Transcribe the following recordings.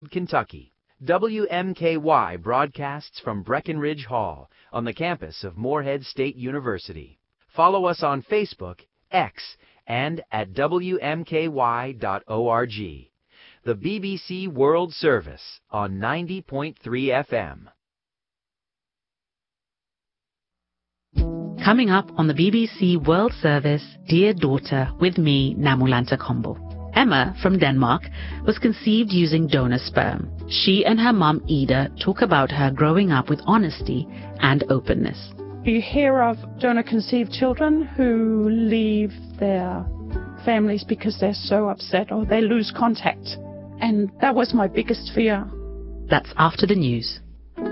Louisfield, Kentucky. WMKY broadcasts from Breckenridge Hall on the campus of Morehead State University. Follow us on Facebook, X, and at WMKY.org. The BBC World Service on 90.3 FM. Coming up on the BBC World Service, Dear Daughter, with me, Namulanta Kombo. Emma from Denmark was conceived using donor sperm. She and her mum Ida talk about her growing up with honesty and openness. You hear of donor-conceived children who leave their families because they're so upset or they lose contact. And that was my biggest fear. That's after the news.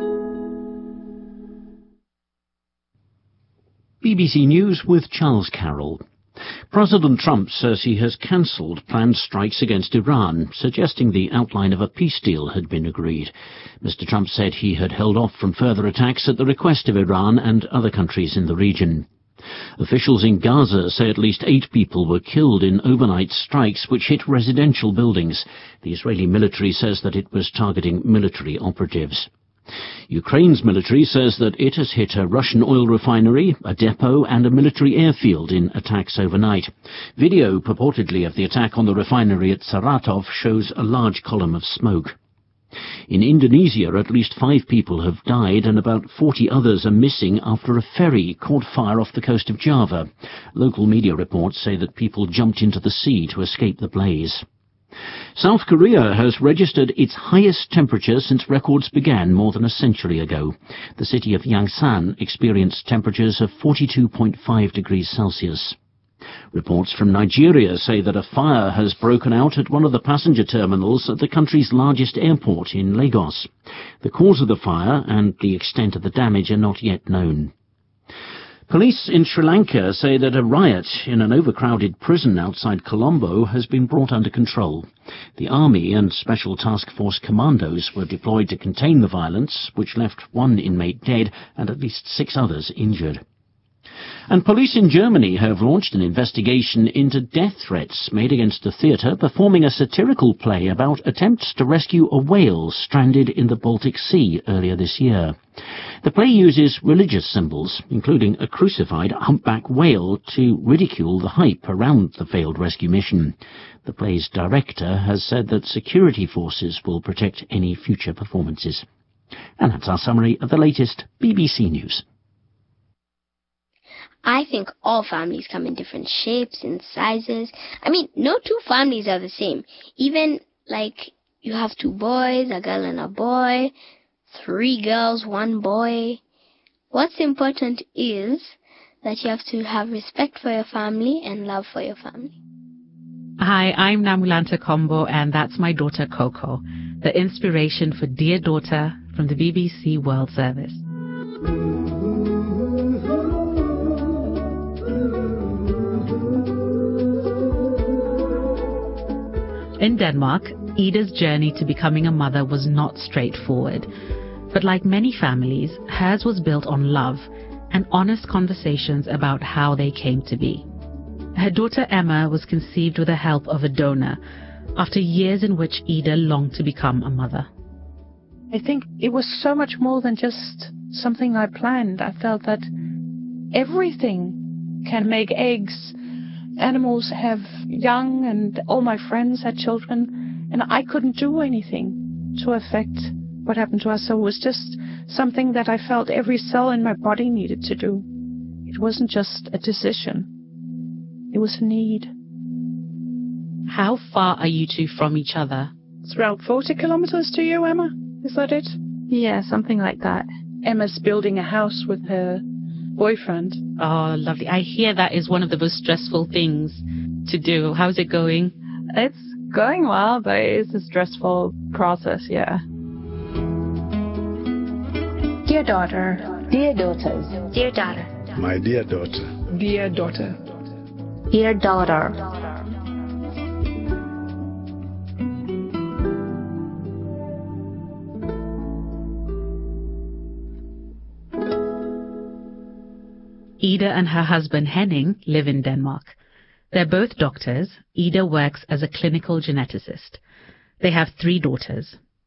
BBC News with Charles Carroll. President Trump says he has cancelled planned strikes against Iran, suggesting the outline of a peace deal had been agreed. Mr. Trump said he had held off from further attacks at the request of Iran and other countries in the region. Officials in Gaza say at least 8 people were killed in overnight strikes which hit residential buildings. The Israeli military says that it was targeting military operatives. Ukraine's military says that it has hit a Russian oil refinery, a depot and a military airfield in attacks overnight. Video purportedly of the attack on the refinery at Saratov shows a large column of smoke. In Indonesia, at least 5 people have died and about 40 others are missing after a ferry caught fire off the coast of Java. Local media reports say that people jumped into the sea to escape the blaze. South Korea has registered its highest temperature since records began more than a century ago. The city of Yangsan experienced temperatures of 42.5 degrees Celsius. Reports from Nigeria say that a fire has broken out at one of the passenger terminals at the country's largest airport in Lagos. The cause of the fire and the extent of the damage are not yet known. Police in Sri Lanka say that a riot in an overcrowded prison outside Colombo has been brought under control. The army and Special Task Force commandos were deployed to contain the violence, which left 1 inmate dead and at least 6 others injured. And police in Germany have launched an investigation into death threats made against a theatre performing a satirical play about attempts to rescue a whale stranded in the Baltic Sea earlier this year. The play uses religious symbols, including a crucified humpback whale, to ridicule the hype around the failed rescue mission. The play's director has said that security forces will protect any future performances. And that's our summary of the latest BBC News. I think all families come in different shapes and sizes. I mean, no 2 families are the same. Even, like, you have 2 boys, a girl and a boy, 3 girls, 1 boy. What's important is that you have to have respect for your family and love for your family. Hi, I'm Namulanta Kombo, and that's my daughter Coco, the inspiration for Dear Daughter from the BBC World Service. In Denmark, Ida's journey to becoming a mother was not straightforward. But like many families, hers was built on love and honest conversations about how they came to be. Her daughter Emma was conceived with the help of a donor after years in which Ida longed to become a mother. I think it was so much more than just something I planned. I felt that everything can make eggs. Animals have young, and all my friends had children, and I couldn't do anything to affect what happened to us. So it was just something that I felt every cell in my body needed to do. It wasn't just a decision. It was a need. How far are you 2 from each other? It's around 40 kilometers to you, Emma. Is that it? Yeah, something like that. Emma's building a house with her boyfriend. Oh, lovely. I hear that is one of the most stressful things to do. How's it going? It's going well, but it's a stressful process, yeah. Dear daughter. Dear daughters. Dear daughter. My dear daughter. Dear daughter. Dear daughter. Ida and her husband Henning live in Denmark. They're both doctors. Ida works as a clinical geneticist. They have 3 daughters.